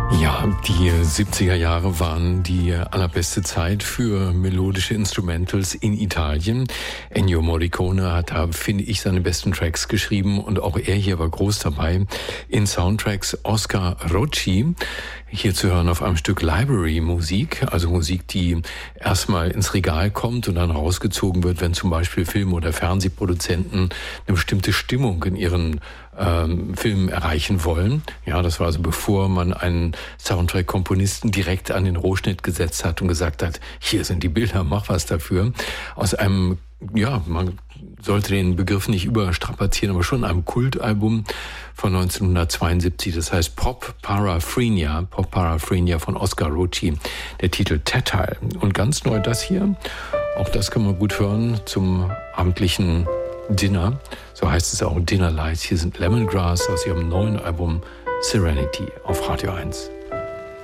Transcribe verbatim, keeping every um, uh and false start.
Ja, die siebziger Jahre waren die allerbeste Zeit für melodische Instrumentals in Italien. Ennio Morricone hat da, finde ich, seine besten Tracks geschrieben und auch er hier war groß dabei. In Soundtracks Oscar Rocci, hier zu hören auf einem Stück Library-Musik, also Musik, die erstmal ins Regal kommt und dann rausgezogen wird, wenn zum Beispiel Film- oder Fernsehproduzenten eine bestimmte Stimmung in ihren ähm, Filmen erreichen wollen. Ja, das war also bevor man einen Soundtrack-Komponisten direkt an den Rohschnitt gesetzt hat und gesagt hat, hier sind die Bilder, mach was dafür. Aus einem, ja, man sollte den Begriff nicht überstrapazieren, aber schon einem Kultalbum von neunzehnhundertzweiundsiebzig, das heißt Pop Paraphrenia, Pop Paraphrenia von Oscar Rocci, der Titel Tattile. Und ganz neu das hier, auch das kann man gut hören zum abendlichen Dinner, so heißt es auch Dinner Lights. Hier sind Lemongrass aus ihrem neuen Album Serenity auf Radio eins.